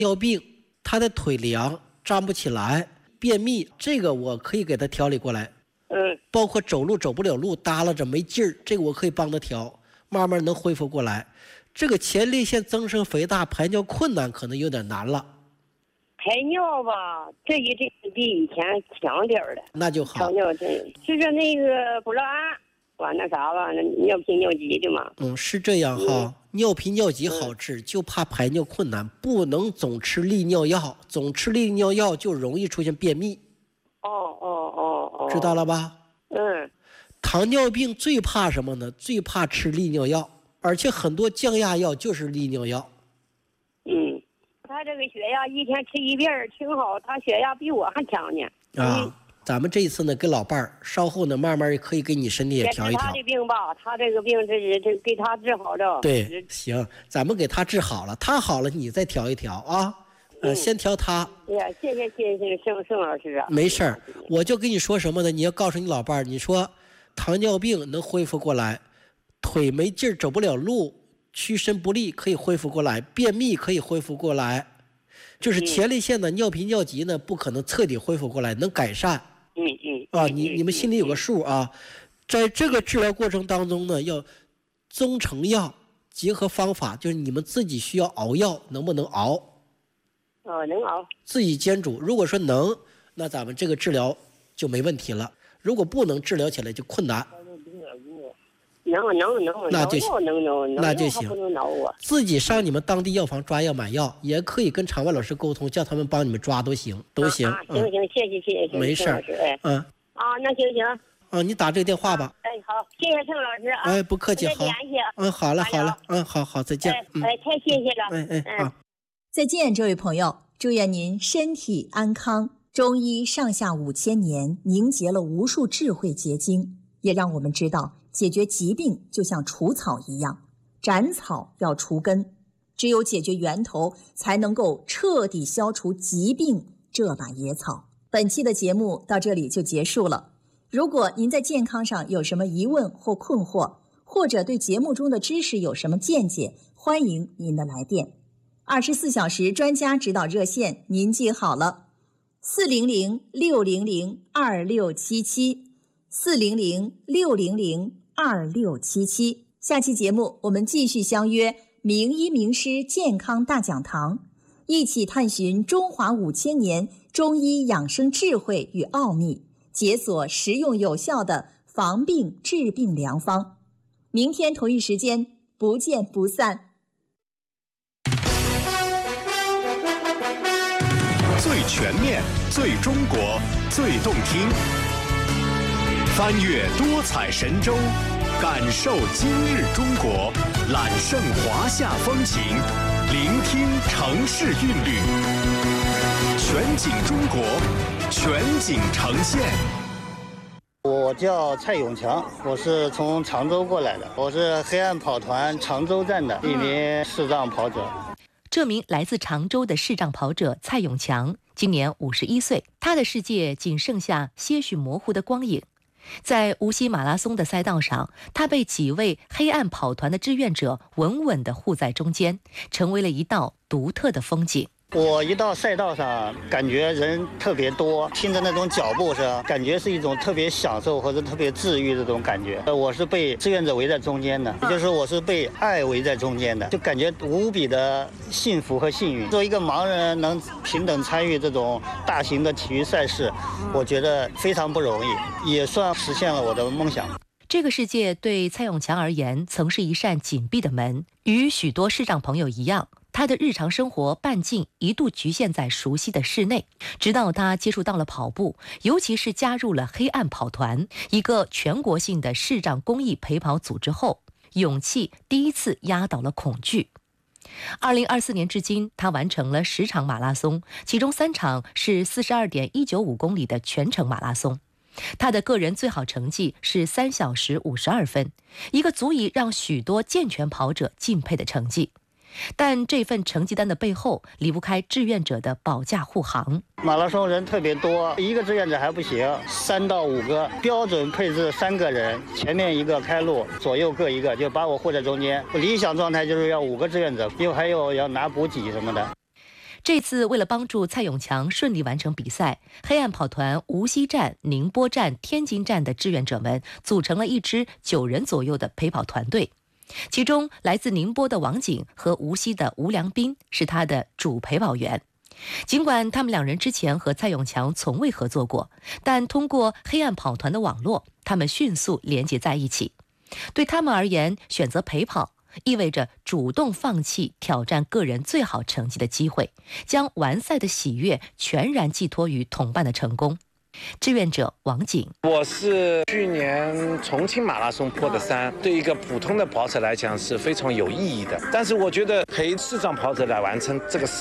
尿病，他的腿凉，站不起来，便秘，这个我可以给他调理过来。包括走路走不了路，耷拉着没劲儿，这个我可以帮他调，慢慢能恢复过来。这个前列腺增生肥大，排尿困难可能有点难了。 排尿吧，这比以前强点儿了。那就好。排尿就是那个不让完那啥吧，尿频尿急的嘛。 是这样哈。尿频尿急好治，就怕排尿困难，不能总吃利尿药，总吃利尿药就容易出现便秘。知道了吧？糖尿病最怕什么呢？最怕吃利尿药，而且很多降压药就是利尿药。 他这个血压一天吃一遍挺好，他血压比我还强呢。 咱们这一次呢，跟老伴儿，稍后呢，慢慢可以给你身体也调一调。 他的病吧，他这个病这给他治好了。 对，行，咱们给他治好了，他好了，你再调一调啊。先调他。 哎呀，谢谢盛老师啊。 没事儿，我就跟你说什么呢？你要告诉你老伴儿，你说糖尿病能恢复过来，腿没劲儿走不了路，屈伸不利可以恢复过来，便秘可以恢复过来，就是前列腺的尿频尿急呢，不可能彻底恢复过来，能改善。你们心里有个数啊。在这个治疗过程当中呢，要中成药结合方法，就是你们自己需要熬药，能不能熬？ 能熬。自己煎煮，如果说能，那咱们这个治疗就没问题了。如果不能，治疗起来就困难。 能， 那就行，那就行。自己上你们当地药房抓药买药，也可以跟场外老师沟通，叫他们帮你们抓都行，都行。 行，谢谢。 没事儿。 那行。 你打这个电话吧。 好，谢谢盛老师啊。 不客气，好。好了。好，再见。 太谢谢了。 好。 再见，这位朋友，祝愿您身体安康。中医上下5000年，凝结了无数智慧结晶，也让我们知道解决疾病就像除草一样，斩草要除根，只有解决源头，才能够彻底消除疾病这把野草。本期的节目到这里就结束了。如果您在健康上有什么疑问或困惑，或者对节目中的知识有什么见解，欢迎您的来电。24小时专家指导热线您记好了，400-600-2677，400-600-2677。下期节目我们继续相约名医名师健康大讲堂，一起探寻中华5000年中医养生智慧与奥秘，解锁实用有效的防病治病良方。明天同一时间不见不散。 最全面、最中国、最动听，翻越多彩神州，感受今日中国，揽胜华夏风情，聆听城市韵律，全景中国，全景呈现。 我叫蔡永强，我是从常州过来的，我是黑暗跑团常州站的一名视障跑者。 这名来自常州的视障跑者蔡永强今年51岁，他的世界仅剩下些许模糊的光影。在无锡马拉松的赛道上，他被几位黑暗跑团的志愿者稳稳地护在中间，成为了一道独特的风景。 我一到赛道上，感觉人特别多，听着那种脚步声，感觉是一种特别享受或者特别治愈的这种感觉。我是被志愿者围在中间的，就是我是被爱围在中间的，就感觉无比的幸福和幸运。作为一个盲人能平等参与这种大型的体育赛事，我觉得非常不容易，也算实现了我的梦想。 这个世界对蔡永强而言曾是一扇紧闭的门，与许多视障朋友一样，他的日常生活半径一度局限在熟悉的室内，直到他接触到了跑步，尤其是加入了黑暗跑团，一个全国性的视障公益陪跑组织后，勇气第一次压倒了恐惧。2024年至今，他完成了10场马拉松，其中3场是42.195公里的全程马拉松。他的个人最好成绩是3小时52分，一个足以让许多健全跑者敬佩的成绩。但这份成绩单的背后离不开志愿者的保驾护航。 马拉松人特别多，一个志愿者还不行，3到5个，标准配置3个人，前面1个开路，左右各1个，就把我护在中间。理想状态就是要5个志愿者，因为还有要拿补给什么的。 这次为了帮助蔡永强顺利完成比赛，黑暗跑团无锡站、宁波站、天津站的志愿者们组成了一支9人左右的陪跑团队。其中来自宁波的王景和无锡的吴良斌是他的主陪跑员。尽管他们2人之前和蔡永强从未合作过，但通过黑暗跑团的网络，他们迅速连结在一起。对他们而言，选择陪跑意味着主动放弃挑战个人最好成绩的机会，将完赛的喜悦全然寄托于同伴的成功。志愿者王景， 我是去年重庆马拉松破的3，对一个普通的跑者来讲是非常有意义的。但是我觉得陪视障跑者来完成这个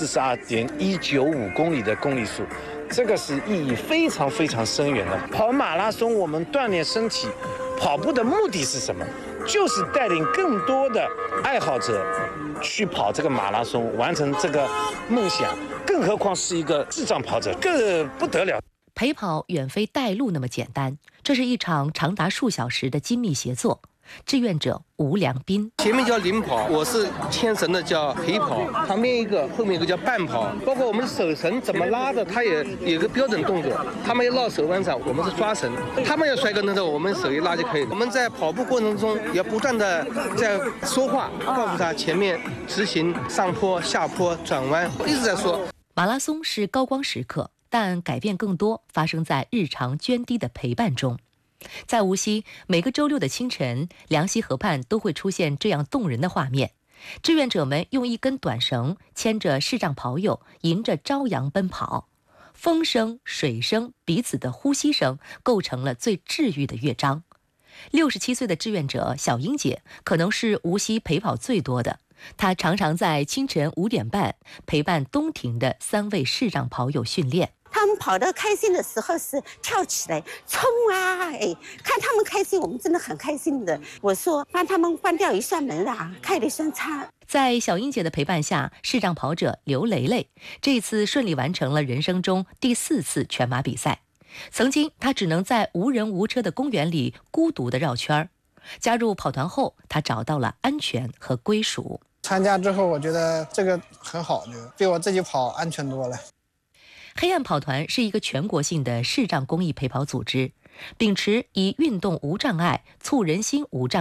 42.195公里的公里数，这个是意义非常非常深远的。跑马拉松，我们锻炼身体，跑步的目的是什么？就是带领更多的爱好者去跑这个马拉松，完成这个梦想。更何况是一个视障跑者，更不得了。 陪跑远非带路那么简单，这是一场长达数小时的精密协作。志愿者吴良斌， 前面叫领跑，我是牵绳的叫陪跑，旁边一个，后面一个叫伴跑。包括我们手绳怎么拉的，它也有个标准动作。他们要绕手腕上，我们是抓绳；他们要甩个动作，我们手一拉就可以了。我们在跑步过程中要不断的在说话，告诉他前面直行、上坡、下坡、转弯，一直在说。 马拉松是高光时刻，但改变更多发生在日常涓滴的陪伴中。在无锡，每个周6的清晨，梁溪河畔都会出现这样动人的画面。志愿者们用一根短绳牵着视障跑友，迎着朝阳奔跑。风声、水声、彼此的呼吸声，构成了最治愈的乐章。67岁的志愿者小英姐，可能是无锡陪跑最多的。她常常在清晨5点半陪伴东亭的3位视障跑友训练。 他们跑得开心的时候是跳起来冲啊，看他们开心，我们真的很开心的。我说帮他们关掉一扇门啊，开了一扇窗。 在小英姐的陪伴下，视障跑者刘蕾蕾这次顺利完成了人生中第4次全马比赛。曾经她只能在无人无车的公园里孤独地绕圈，加入跑团后，她找到了安全和归属。 参加之后，我觉得这个很好，比我自己跑安全多了。 黑暗跑团是一个全国性的视障公益陪跑组织，秉持以运动无障碍促人心无障碍